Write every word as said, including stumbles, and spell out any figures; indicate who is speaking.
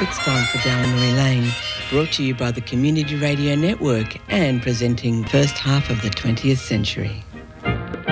Speaker 1: It's time for Down Memory Lane, brought to you by the Community Radio Network and presenting first half of the twentieth century.